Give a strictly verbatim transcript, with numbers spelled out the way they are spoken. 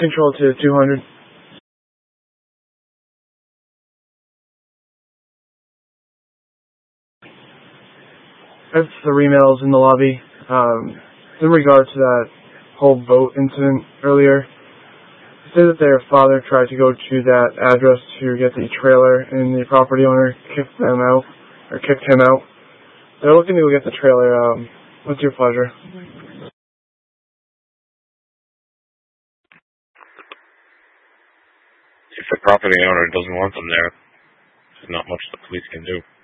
Control to two hundred. That's three males in the lobby. Um, in regard to that whole vote incident earlier, they said that their father tried to go to that address to get the trailer, and the property owner kicked them out, or kicked him out. They're looking to go get the trailer. Um, what's your pleasure? If the property owner doesn't want them there, there's not much the police can do.